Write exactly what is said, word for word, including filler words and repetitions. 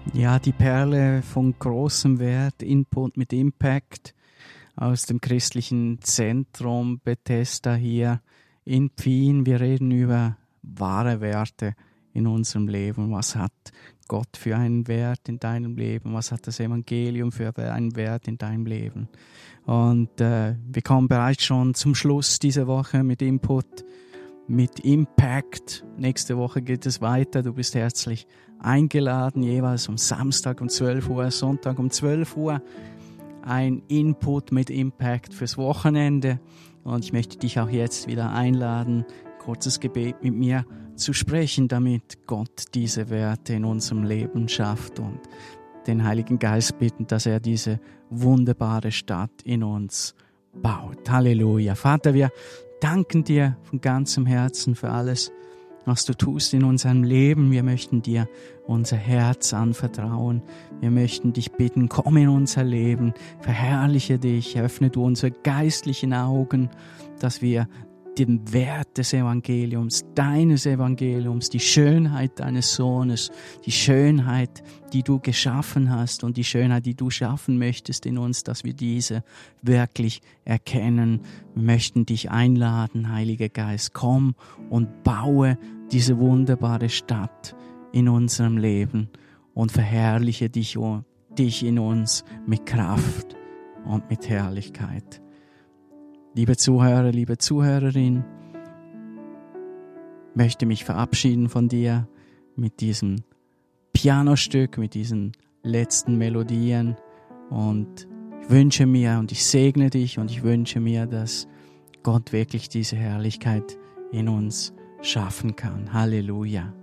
Ja, die Perle von großem Wert, Input mit Impact aus dem christlichen Zentrum Bethesda hier in Pfien. Wir reden über wahre Werte in unserem Leben. Was hat Gott für einen Wert in deinem Leben? Was hat das Evangelium für einen Wert in deinem Leben? Und äh, wir kommen bereits schon zum Schluss dieser Woche mit Input, mit Impact. Nächste Woche geht es weiter. Du bist herzlich eingeladen, jeweils um Samstag um zwölf Uhr, Sonntag um zwölf Uhr. Ein Input mit Impact fürs Wochenende. Und ich möchte dich auch jetzt wieder einladen, kurzes Gebet mit mir zu sprechen, damit Gott diese Werte in unserem Leben schafft und den Heiligen Geist bitten, dass er diese wunderbare Stadt in uns baut. Halleluja. Vater, wir danken dir von ganzem Herzen für alles, was du tust in unserem Leben. Wir möchten dir unser Herz anvertrauen. Wir möchten dich bitten, komm in unser Leben, verherrliche dich, öffne du unsere geistlichen Augen, dass wir den Wert des Evangeliums, deines Evangeliums, die Schönheit deines Sohnes, die Schönheit, die du geschaffen hast und die Schönheit, die du schaffen möchtest in uns, dass wir diese wirklich erkennen. Wir möchten dich einladen, Heiliger Geist, komm und baue diese wunderbare Stadt in unserem Leben und verherrliche dich, dich in uns mit Kraft und mit Herrlichkeit. Liebe Zuhörer, liebe Zuhörerin, möchte mich verabschieden von dir mit diesem Pianostück, mit diesen letzten Melodien und ich wünsche mir und ich segne dich und ich wünsche mir, dass Gott wirklich diese Herrlichkeit in uns schaffen kann. Halleluja.